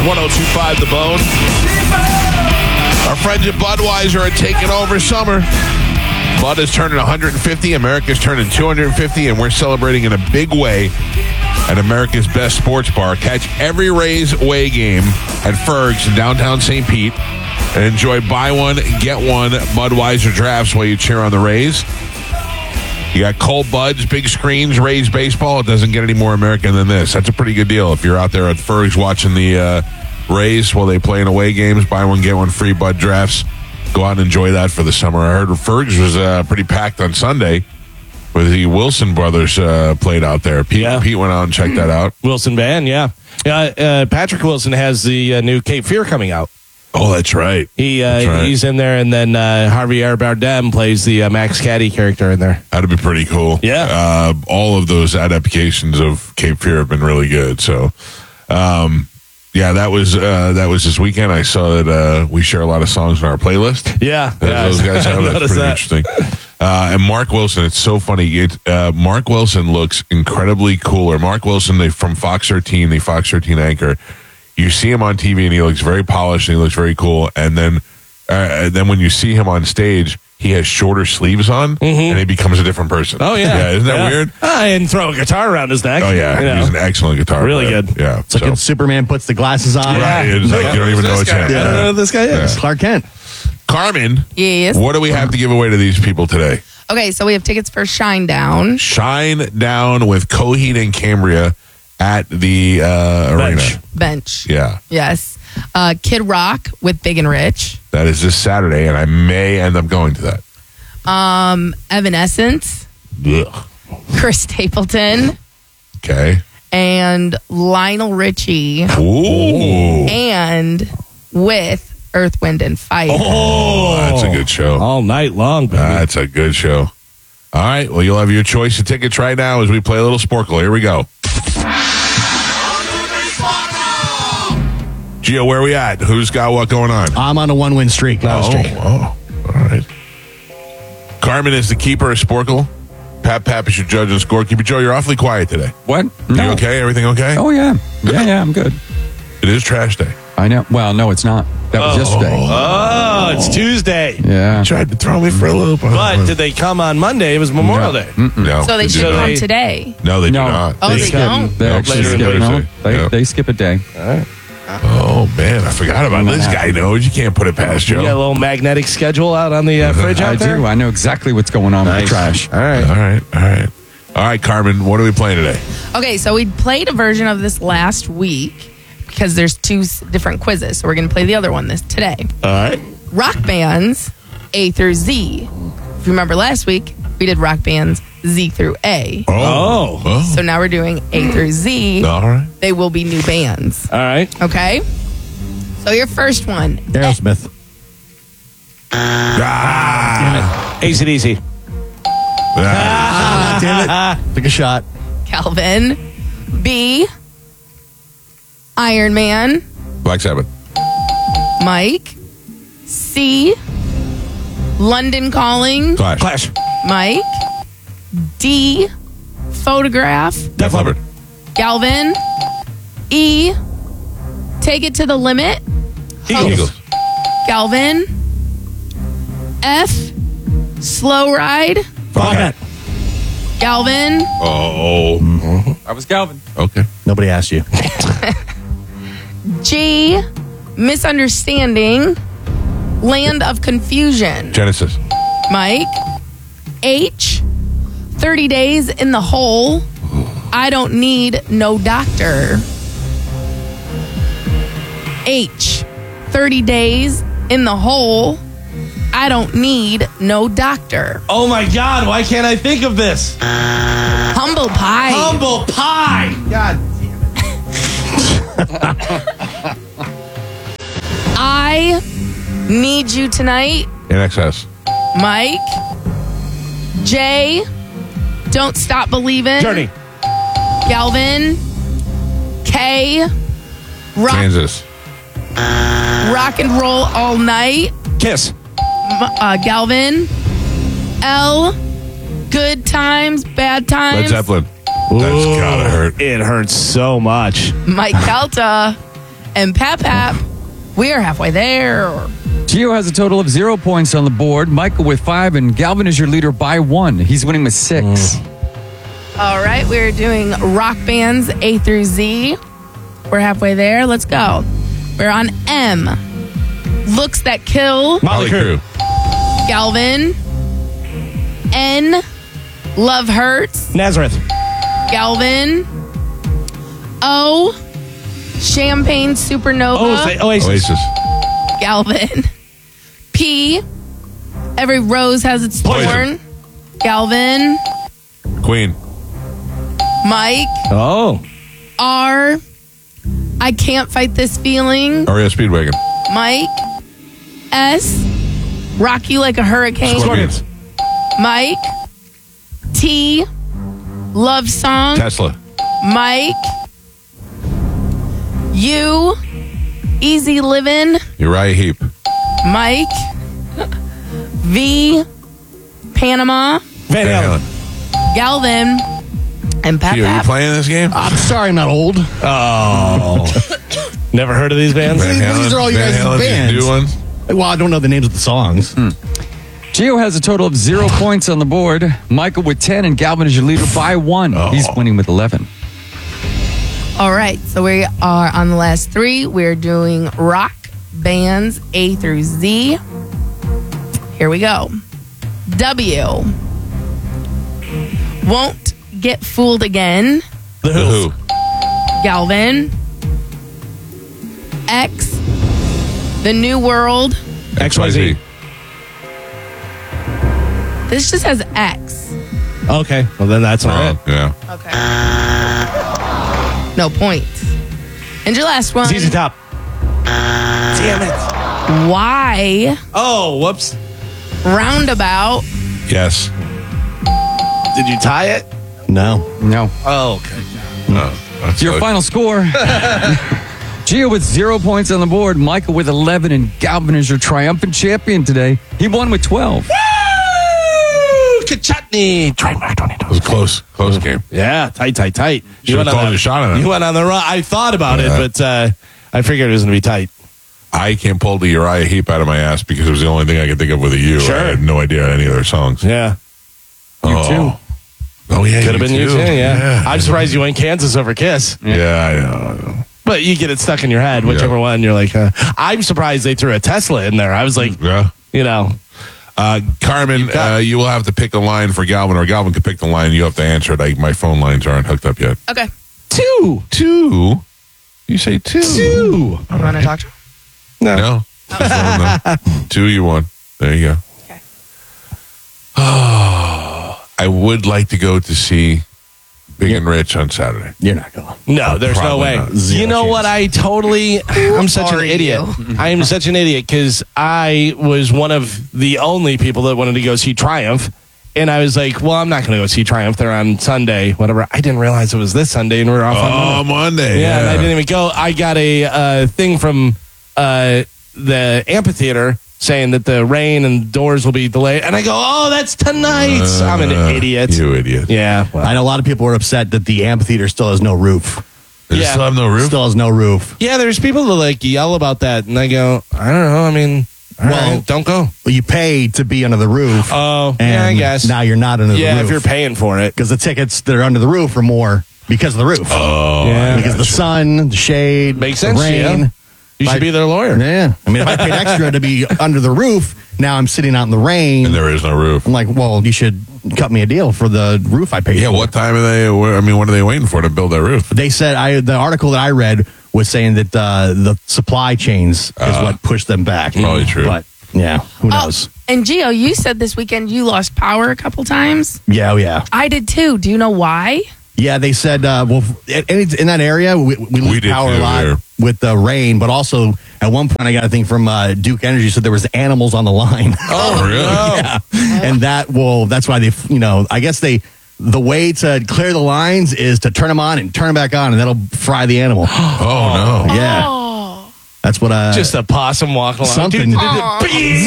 102.5 The Bone. Our friends at Budweiser are taking over summer. Bud is turning 150, America's turning 250, and we're celebrating in a big way at America's Best Sports Bar. Catch every Rays away game at Ferg's in downtown St. Pete and enjoy buy one, get one Budweiser drafts while you cheer on the Rays. You got cold buds, big screens, Rays baseball. It doesn't get any more American than this. That's a pretty good deal. If you're out there at Ferg's watching the Rays while they play in away games, buy one, get one free Bud drafts. Go out and enjoy that for the summer. I heard Ferg's was pretty packed on Sunday where the Wilson brothers played out there. Pete went out and checked that out. Wilson Band, yeah. Patrick Wilson has the new Cape Fear coming out. Oh, that's right. He's in there, and then Javier Bardem plays the Max Caddy character in there. That'd be pretty cool. Yeah. All of those adaptations of Cape Fear have been really good. So, that was this weekend. I saw that we share a lot of songs on our playlist. Yeah. Those guys have. That's pretty interesting. And Mark Wilson, it's so funny. Mark Wilson looks incredibly cooler. Mark Wilson, from Fox 13, the Fox 13 anchor. You see him on TV and he looks very polished and he looks very cool. And then when you see him on stage, he has shorter sleeves on and he becomes a different person. Oh, yeah. Isn't that weird? And throw a guitar around his neck. Oh, yeah. He's an excellent guitar Really player. good. Yeah. It's like when Superman puts the glasses on. Right. It's like you don't even know it's him. I don't know who this guy is. Clark Kent. Carmen. Yes. What do we have to give away to these people today? Okay, so we have tickets for Shine Down. Shine Down with Coheed and Cambria at the arena. Bench. Yeah. Yes. Kid Rock with Big and Rich. That is this Saturday, and I may end up going to that. Evanescence. Ugh. Chris Stapleton. Okay. And Lionel Richie. Ooh. And with Earth, Wind, and Fire. Oh, that's a good show. All night long, baby. That's a good show. All right. Well, you'll have your choice of tickets right now as we play a little Sporkle. Here we go. Gio, where are we at? Who's got what going on? I'm on a 1-win streak now. Oh, all right. Carmen is the keeper of Sporkle. Pap is your judge and scorekeeper. Joe, you're awfully quiet today. What? You No. okay? Everything okay? Oh, yeah. Yeah, I'm good. It is trash day. I know. Well, no, it's not. That was yesterday. Oh, it's Tuesday. Yeah. Tried to throw me for a loop. But did they come on Monday? It was Memorial Day. No. So they do should not. come today. No, they do No. not. Oh, they don't? They No, actually later skip. in No, Thursday. they skip a day. Oh, man. I forgot about this guy knows. You can't put it past You got a Joe. little magnetic schedule out on the fridge I out there? do. I know exactly what's going on with the trash. All right. All right, Carmen, what are we playing today? Okay, so we played a version of this last week because there's two different quizzes. So we're going to play the other one today. All right. Rock bands A through Z. If you remember last week, we did rock bands Z through A. Oh. So now we're doing A through Z. All right. They will be new bands. All right. Okay? So your first one. Aerosmith. AC/DC. Damn it. Took a shot. Calvin. B. Iron Man. Black Sabbath. Mike. C. London Calling. Clash. Mike. D. Photograph. Def Leppard. Galvin. E. Take It to the Limit. Eagles. Galvin. F. Slow Ride. Foghat. Galvin. Oh. I was Galvin. Okay. Nobody asked you. G. Misunderstanding. Land of Confusion. Genesis. Mike. H. 30 Days in the Hole. I Don't Need No Doctor. H. 30 Days in the Hole. I Don't Need No Doctor. Oh, my God. Why can't I think of this? Humble Pie. Humble Pie. God damn it. I Need You Tonight. In Excess. Mike. J. Don't Stop Believing. Journey. Galvin. K. Kansas. Rock and Roll All Night. Kiss. Galvin. L. Good Times, Bad Times. Led Zeppelin. That's gotta hurt. It hurts so much. Mike Calta. and Pap. We are halfway there. Gio has a total of 0 points on the board. Michael with 5, and Galvin is your leader by 1. He's winning with 6. All right, we're doing rock bands A through Z. We're halfway there. Let's go. We're on M. Looks that kill. Molly Crew. Galvin. N. Love hurts. Nazareth. Galvin. O. Champagne Supernova. Oasis. Galvin. P. Every rose has its thorn. Galvin. Queen. Mike. Oh. R. I can't fight this feeling. REO Speedwagon. Mike. S. Rock you like a hurricane. Scorpions. Mike. T. Love song. Tesla. Mike. U. Easy living. Uriah Heep. Mike. V. Panama. Van Halen. Galvin. And Pap. Gio, you playing this game? I'm sorry I'm not old. Oh. Never heard of these bands? Van Halen. These are all you Van guys' Halen, these bands. new ones. Well, I don't know the names of the songs. Gio has a total of 0 points on the board. Michael with 10, and Galvin is your leader by 1. He's winning with 11. All right, so we are on the last 3. We're doing rock bands A through Z. Here we go. W. Won't get fooled again. The Who. Galvin. X. The New World. XYZ. This just has X. Okay. Well, then that's all right. Yeah. Okay. No point. And your last one. ZZ Top. Damn it. Y. Oh, whoops. Roundabout. Yes. Did you tie it? No. No. Oh, okay. No. That's Your good. final score. Gio with 0 points on the board. Michael with 11, and Galvin is your triumphant champion today. He won with 12. Woo! Kachutney. Trademark It was a close game. Yeah, tight. Should've called a shot on it. You went on the run. I thought about Yeah. it, but I figured it was going to be tight. I can't pull the Uriah Heep out of my ass because it was the only thing I could think of with a U. Sure. I had no idea any of their songs. Yeah. too. Oh, yeah. Could have been you too, yeah. Yeah. I'm surprised you went Kansas over Kiss. Yeah, I know. But you get it stuck in your head, whichever one. You're like, I'm surprised they threw a Tesla in there. I was like, Yeah. you know. Carmen, you will have to pick a line for Galvin, or Galvin can pick the line. You have to answer it. My phone lines aren't hooked up yet. Okay. Two. You say two. You want to talk to him? No. No. 2, you won. There you go. Okay. I would like to go to see Big and Rich on Saturday. You're not going. No, there's no Probably way. not. Zero You know what? I'm such an are idiot. you? I am such an idiot because I was one of the only people that wanted to go see Triumph. And I was like, well, I'm not going to go see Triumph. They're on Sunday, whatever. I didn't realize it was this Sunday and we were off on Monday. Oh, Monday. Yeah, and I didn't even go. I got a thing from the amphitheater saying that the rain and doors will be delayed. And I go, oh, that's tonight. I'm an idiot. You idiot. Yeah. Well, I know a lot of people are upset that the amphitheater still has no roof. Does it Yeah. still have no roof? Still has no roof. yeah, there's people that like yell about that. And I go, I don't know. I mean, all Well, right, don't go. Well, you pay to be under the roof. Oh, and yeah, I guess. now you're not under the Yeah, roof. if you're paying for it. because the tickets that are under the roof are more because of the roof. Oh, Yeah. because the sun, the shade, Makes the sense, rain. yeah. You should be their lawyer. Yeah. I mean, if I paid extra to be under the roof, now I'm sitting out in the rain. and there is no roof. I'm like, well, you should cut me a deal for the roof I paid Yeah, for. what time are they? What are they waiting for to build that roof? They said, the article that I read was saying that the supply chains is what pushed them back. Probably true. But, yeah, who knows? And Gio, you said this weekend you lost power a couple times. Yeah, oh, yeah. I did too. Do you know why? Yeah, they said, well, in that area, we lose did power too, a lot yeah. with the rain, but also at one point I got a thing from Duke Energy said there was animals on the line. Oh, really? Yeah. And that's why they, I guess the way to clear the lines is to turn them on and turn them back on, and that'll fry the animal. Oh, no. Yeah. Oh. That's what Just a possum walking along. something. Because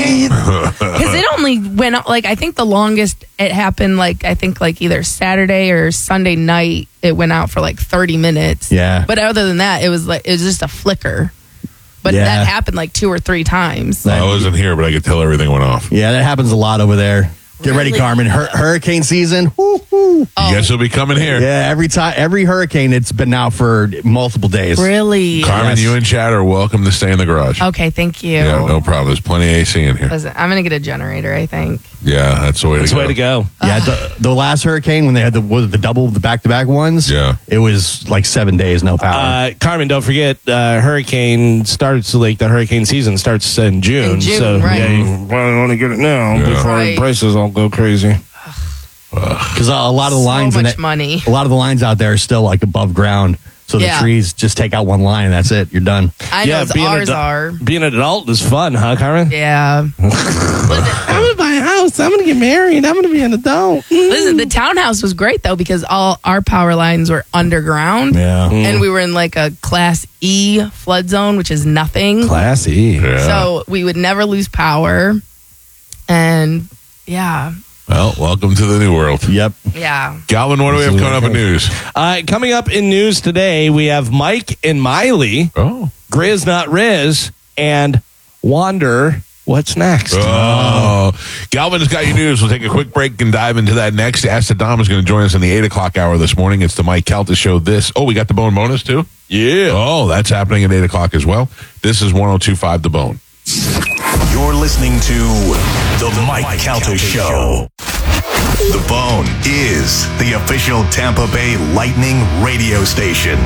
it only went up, like, I think the longest it happened, like, I think, like, either Saturday or Sunday night, it went out for, like, 30 minutes. Yeah. But other than that, it was just a flicker. But Yeah. that happened, like, 2 or 3 times. I wasn't here, but I could tell everything went off. Yeah, that happens a lot over there. Get ready, Really? Carmen. Hurricane season. Woo-hoo. You guess he'll be coming here. Yeah, every hurricane, it's been out for multiple days. Really? Carmen, Yes. you and Chad are welcome to stay in the garage. Okay, thank you. Yeah, no problem. There's plenty of AC in here. Listen, I'm going to get a generator, I think. Yeah, that's the way That's to the go. way to go. Yeah, the last hurricane when they had the back-to-back ones. Yeah. it was like 7 days no power. Carmen, don't forget, hurricane starts, like, the hurricane season starts in June. In June, so, right. yeah, you probably want to get it now before Right. the prices all go crazy. Because a lot of the lines so in much it, money. a lot of the lines out there are still like above ground. So the Yeah. trees just take out one line and that's it. You're done. I know ours are. Being an adult is fun, huh, Carmen? Yeah. I'm going to buy a house. I'm going to get married. I'm going to be an adult. Listen, the townhouse was great, though, because all our power lines were underground. Yeah. And we were in like a Class E flood zone, which is nothing. Classy. Yeah. So we would never lose power. And yeah. Well, welcome to the new world. Yep. Yeah. Galvin, what do we have coming up in news? Coming up in news today, we have Mike and Miley, Oh. Grizz Not Riz, and Wander. What's next? Oh. Galvin has got your news. We'll take a quick break and dive into that next. Ask the Dom is going to join us in the 8 o'clock hour this morning. It's the Mike Calta Show. We got the Bone bonus too? Yeah. Oh, that's happening at 8 o'clock as well. This is 102.5 The Bone. You're listening to The Mike Calta Show. The Bone is the official Tampa Bay Lightning radio station.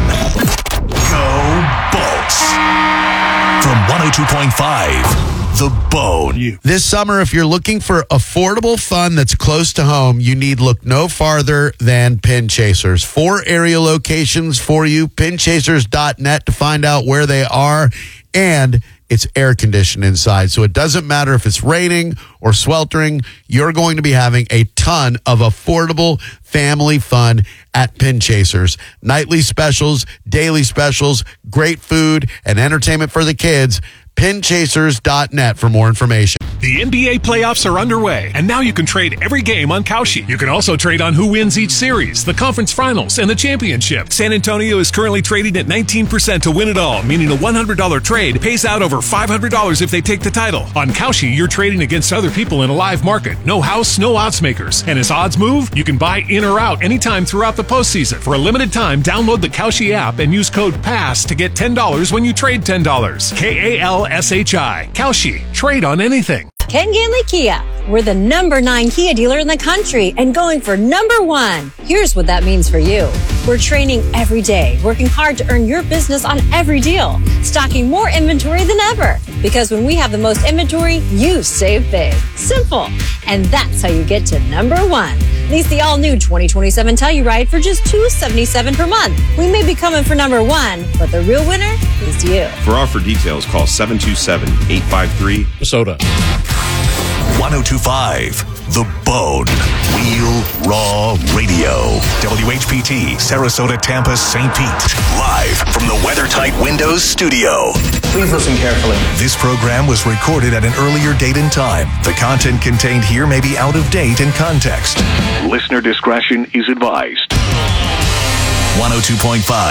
Go Bolts. From 102.5, The Bone. This summer, if you're looking for affordable fun that's close to home, you need look no farther than Pin Chasers. 4 area locations for you. Pinchasers.net to find out where they are. And it's air conditioned inside. So it doesn't matter if it's raining or sweltering. You're going to be having a ton of affordable family fun at Pin Chasers. Nightly specials, daily specials, great food, and entertainment for the kids. Pinchasers.net for more information. The NBA playoffs are underway, and now you can trade every game on Kalshi. You can also trade on who wins each series, the conference finals, and the championship. San Antonio is currently trading at 19% to win it all, meaning a $100 trade pays out over $500 if they take the title. On Kalshi, you're trading against other people in a live market. No house, no odds makers. And as odds move, you can buy in or out anytime throughout the postseason. For a limited time, download the Kalshi app and use code PASS to get $10 when you trade $10. KALSHI. Kalshi. Trade on anything. Ken Ganley Kia. We're the #9 Kia dealer in the country and going for #1. Here's what that means for you. We're training every day, working hard to earn your business on every deal, stocking more inventory than ever. Because when we have the most inventory, you save big. Simple. And that's how you get to #1. Lease the all-new 2027 Telluride for just $277 per month. We may be coming for #1, but the real winner is you. For offer details, call 727-853-SODA. 102.5, The Bone. Real Raw Radio. WHPT, Sarasota, Tampa, St. Pete. Live from the WeatherTight Windows studio. Please listen carefully. This program was recorded at an earlier date and time. The content contained here may be out of date in context. Listener discretion is advised. 102.5